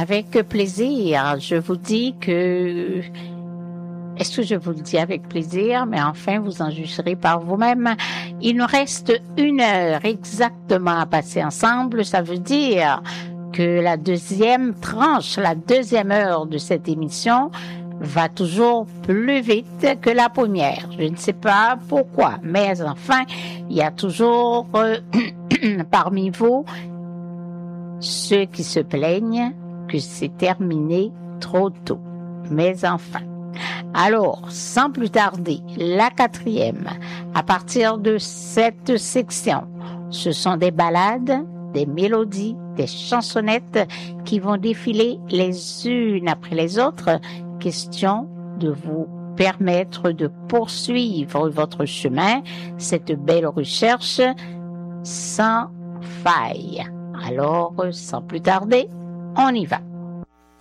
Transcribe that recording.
avec plaisir. Je vous dis que... Est-ce que je vous le dis avec plaisir? Mais enfin, vous en jugerez par vous-même. Il nous reste 1 heure exactement à passer ensemble. Ça veut dire que la deuxième tranche, la deuxième heure de cette émission va toujours plus vite que la première. Je ne sais pas pourquoi, mais enfin, il y a toujours parmi vous ceux qui se plaignent que c'est terminé trop tôt. Mais enfin. Alors, sans plus tarder, la 4e, à partir de cette section, ce sont des ballades, des mélodies, des chansonnettes qui vont défiler les unes après les autres, question de vous permettre de poursuivre votre chemin, cette belle recherche sans faille. Alors, sans plus tarder, on y va.